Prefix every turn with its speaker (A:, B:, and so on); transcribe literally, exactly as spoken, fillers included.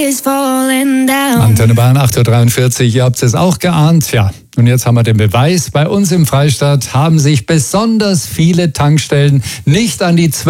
A: Antenne Bayern acht Uhr dreiundvierzig, ihr habt es auch geahnt, ja. Und jetzt haben wir den Beweis. Bei uns im Freistaat haben sich besonders viele Tankstellen nicht an die